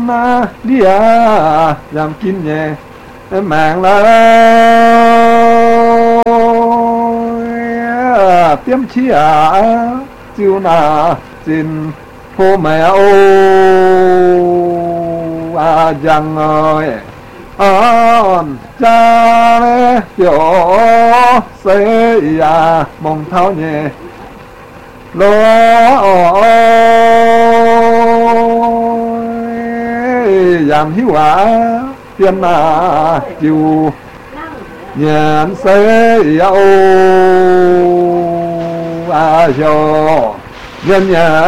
đi làm kín nhẹ mạng là tiêm chia chiều na xin hô mẹ ô rằng ơi cha lê tiểu xây mong tháo nhẹ lo giảm hiếu tiền chiều nhàn xây ô cho nhân nhà